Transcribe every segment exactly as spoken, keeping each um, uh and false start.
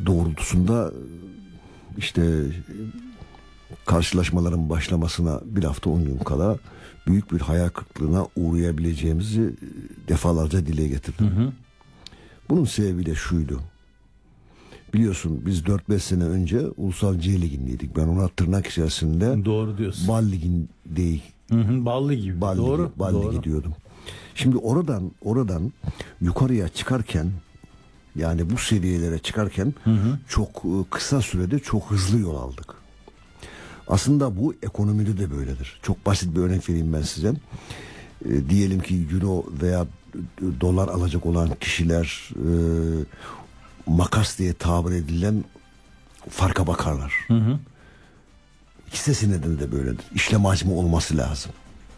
doğrultusunda işte karşılaşmaların başlamasına bir hafta on gün kala büyük bir hayal kırıklığına uğrayabileceğimizi defalarca dile getirdim. Hı hı. Bunun sebebi de şuydu. Biliyorsun biz dört beş sene önce Ulusal C Ligi'ndeydik. Ben ona tırnak içerisinde doğru diyorsun. Bal Ligi'ndeyiz. Hı hı, Bal Ligi. Bal doğru. Ligi, Bal doğru. Ligi diyordum. Şimdi oradan oradan yukarıya çıkarken, yani bu seviyelere çıkarken hı hı. çok kısa sürede çok hızlı yol aldık. Aslında bu ekonomide de böyledir. Çok basit bir örnek vereyim ben size. E, diyelim ki euro veya dolar alacak olan kişiler e, makas diye tabir edilen farka bakarlar. Hı hı. İkisi neden de böyledir. İşlem hacmi olması lazım.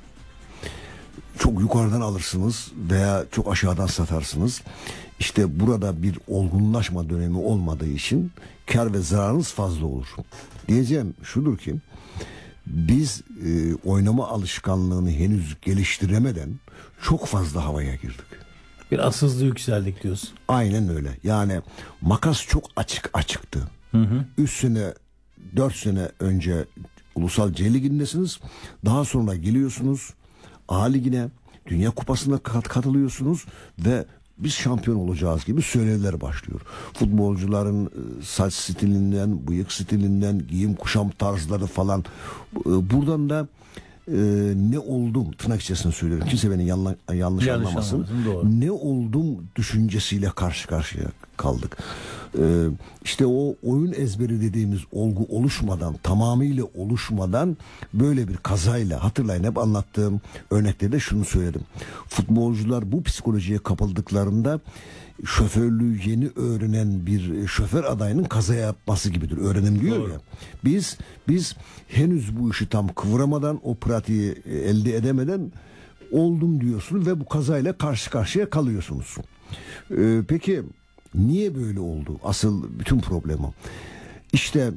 Çok yukarıdan alırsınız veya çok aşağıdan satarsınız. İşte burada bir olgunlaşma dönemi olmadığı için kar ve zararınız fazla olur. Diyeceğim şudur ki biz e, oynama alışkanlığını henüz geliştiremeden çok fazla havaya girdik. Biraz hızlı yükseldik diyorsun. Aynen öyle. Yani makas çok açık açıktı. Hı hı. üç sene dört sene önce Ulusal C Ligi'ndesiniz. Daha sonra geliyorsunuz A Ligi'ne, Dünya Kupası'na kat katılıyorsunuz ve biz şampiyon olacağız gibi söylentiler başlıyor. Futbolcuların saç stilinden, bıyık stilinden, giyim kuşam tarzları falan. Buradan da e, ne oldum tırnak içerisinde söylüyorum. Kimse beni yanla, yanlış, yanlış anlamasın. Ne oldum düşüncesiyle karşı karşıya kaldık. Ee, işte o oyun ezberi dediğimiz olgu oluşmadan, tamamıyla oluşmadan böyle bir kazayla, hatırlayın hep anlattığım örnekte de şunu söyledim. Futbolcular bu psikolojiye kapıldıklarında şoförlüğü yeni öğrenen bir şoför adayının kaza yapması gibidir. Öğrenim diyor Doğru. ya. Biz biz henüz bu işi tam kıvıramadan, o pratiği elde edemeden oldum diyorsunuz ve bu kazayla karşı karşıya kalıyorsunuz. Ee, peki niye böyle oldu? Asıl bütün problem o. İşte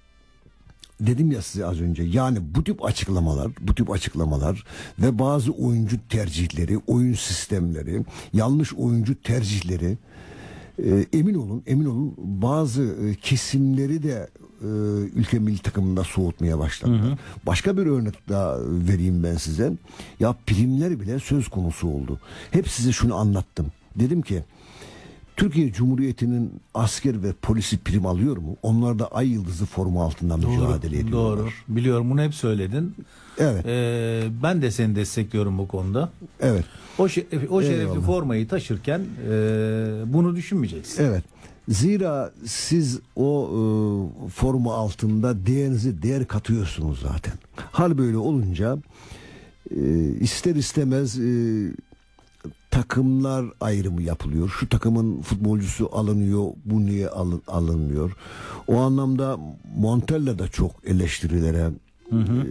dedim ya size az önce, yani bu tip açıklamalar, bu tip açıklamalar ve bazı oyuncu tercihleri, oyun sistemleri, yanlış oyuncu tercihleri, e, emin olun, emin olun bazı e, kesimleri de e, ülke milli takımında soğutmaya başladılar. Hı hı. Başka bir örnek daha vereyim ben size. Ya primler bile söz konusu oldu. Hep size şunu anlattım. Dedim ki Türkiye Cumhuriyeti'nin asker ve polisi prim alıyor mu? Onlar da ay yıldızı formu altında mücadele ediyorlar. Doğru. Biliyorum, bunu hep söyledin. Evet. Ee, ben de seni destekliyorum bu konuda. Evet. O, şe- o şerefli Eyvallah. formayı taşırken e, bunu düşünmeyeceksin. Evet. Zira siz o e, formu altında değerinizi değer katıyorsunuz zaten. Hal böyle olunca e, ister istemez e, takımlar ayrımı yapılıyor. Şu takımın futbolcusu alınıyor, bu niye alın, alınmıyor? O anlamda Montella da çok eleştirilere hı hı.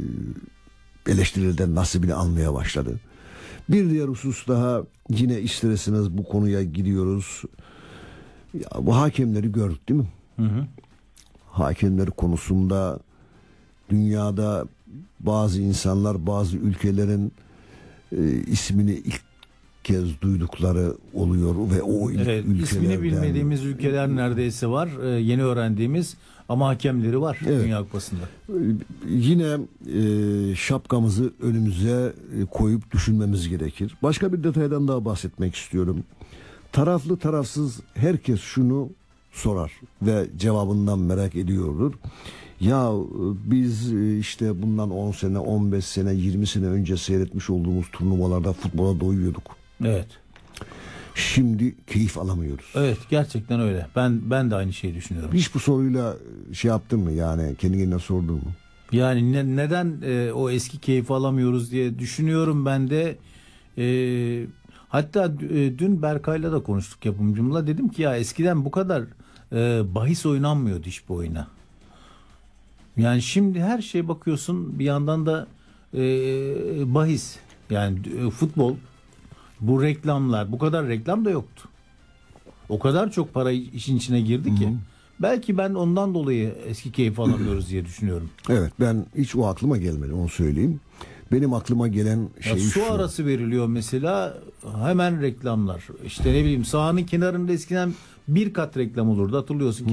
E, eleştirilerden nasibini almaya başladı. Bir diğer husus daha, yine isterseniz bu konuya gidiyoruz. Ya, bu hakemleri gördük değil mi? Hı hı. Hakemleri konusunda dünyada bazı insanlar, bazı ülkelerin e, ismini ilk kez duydukları oluyor ve o ilk evet, ülkelerden... ismini bilmediğimiz ülkeler neredeyse var. Ee, yeni öğrendiğimiz ama hakemleri var evet. Dünya Kupası'nda. Yine e, şapkamızı önümüze koyup düşünmemiz gerekir. Başka bir detaydan daha bahsetmek istiyorum. Taraflı tarafsız herkes şunu sorar ve cevabından merak ediyordur. Ya biz işte bundan on sene, on beş sene, yirmi sene önce seyretmiş olduğumuz turnuvalarda futbola doyuyorduk. Evet. Şimdi keyif alamıyoruz. Evet, gerçekten öyle. Ben ben de aynı şeyi düşünüyorum. Hiç bu soruyla şey yaptın mı, yani kendi kendine sordun mu? Yani ne, neden e, o eski keyfi alamıyoruz diye düşünüyorum ben de. E, hatta e, dün Berkay'la da konuştuk, yapımcımla. Dedim ki ya eskiden bu kadar e, bahis oynanmıyordu hiçbir oyuna. Yani şimdi her şeye bakıyorsun, bir yandan da e, bahis. Yani e, futbol, bu reklamlar, bu kadar reklam da yoktu. O kadar çok para işin içine girdi ki. Hı-hı. Belki ben ondan dolayı eski keyif alamıyoruz diye düşünüyorum. Evet, ben hiç o aklıma gelmedi, onu söyleyeyim. Benim aklıma gelen şey ya, su şu. arası veriliyor mesela, hemen reklamlar. İşte ne bileyim, sahanın kenarında eskiden bir kat reklam olurdu, hatırlıyorsun.